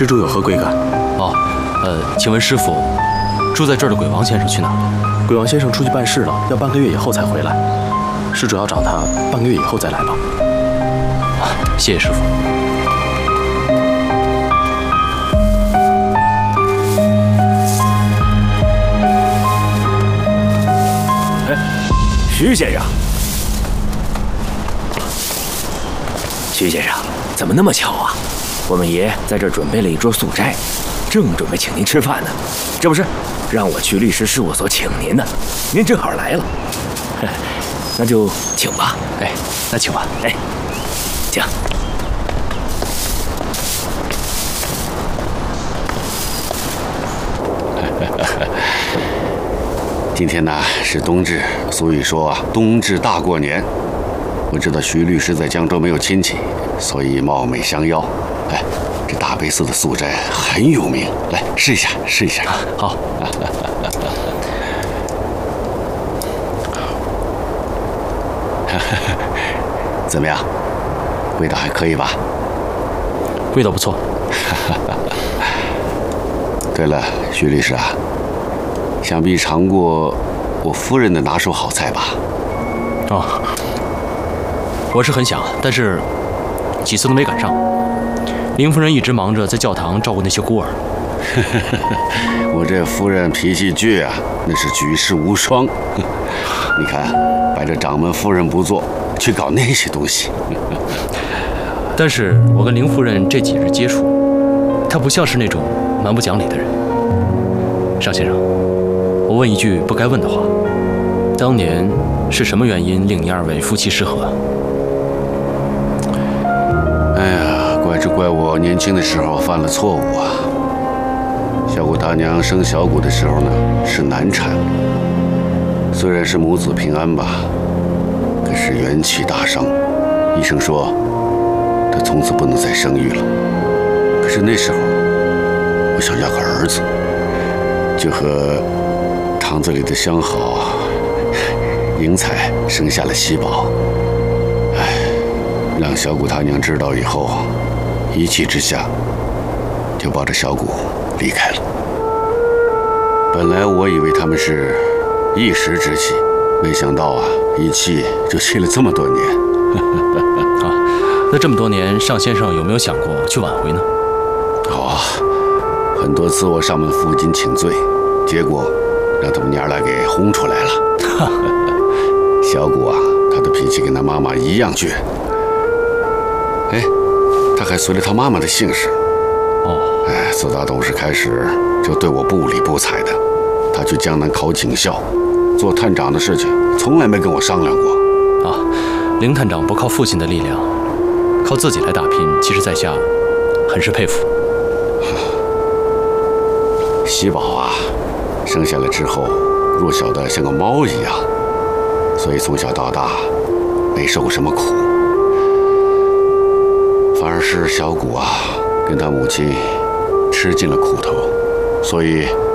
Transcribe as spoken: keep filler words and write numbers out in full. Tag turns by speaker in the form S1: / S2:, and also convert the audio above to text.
S1: 施主有何贵干？
S2: 哦，呃，请问师傅，住在这儿的鬼王先生去哪儿了？
S1: 鬼王先生出去办事了，要半个月以后才回来。施主要找他，半个月以后再来吧。
S2: 啊，谢谢师傅。
S3: 哎，徐先生，徐先生，怎么那么巧啊？我们爷在这儿准备了一桌素斋，正准备请您吃饭呢。这不是让我去律师事务所请您呢，您正好来了。那就请吧。
S2: 哎，那请吧。
S3: 哎，请。
S4: 今天呢是冬至，俗语说啊，冬至大过年。我知道徐律师在江州没有亲戚，所以冒昧相邀。哎，这大悲寺的素斋很有名，来试一下，试一下。
S2: 好。
S4: 怎么样？味道还可以吧？
S2: 味道不错。
S4: 对了，徐律师啊，想必尝过我夫人的拿手好菜吧？
S2: 哦，我是很想，但是几次都没赶上。林夫人一直忙着在教堂照顾那些孤儿。
S4: 我这夫人脾气倔啊，那是举世无双。你看，摆着掌门夫人不做，去搞那些东西。
S2: 但是我跟林夫人这几日接触，她不像是那种蛮不讲理的人。尚先生，我问一句不该问的话：当年是什么原因令你二位夫妻失和？
S4: 哎呀，怪只怪我年轻的时候犯了错误啊！小谷大娘生小谷的时候呢，是难产，虽然是母子平安吧，可是元气大伤，医生说她从此不能再生育了。可是那时候我想要个儿子，就和堂子里的相好英才生下了喜宝。哎，让小谷他娘知道以后，一气之下就抱着小谷离开了。本来我以为他们是一时之气，没想到啊，一气就气了这么多年。
S2: 啊，那这么多年，尚先生有没有想过去挽回呢？
S4: 哦，很多次我上门负荆请罪，结果让他们娘儿俩给轰出来了。小谷啊，他的脾气跟他妈妈一样倔。哎，他还随了他妈妈的姓氏。
S2: 哦，
S4: 哎，自打懂事开始就对我不理不睬的。他去江南考警校，做探长的事情从来没跟我商量过。
S2: 啊，林探长不靠父亲的力量，靠自己来打拼，其实在下很是佩服。
S4: 喜宝啊，生下来之后弱小的像个猫一样，所以从小到大没受过什么苦。反而是小谷啊，跟他母亲吃尽了苦头，所以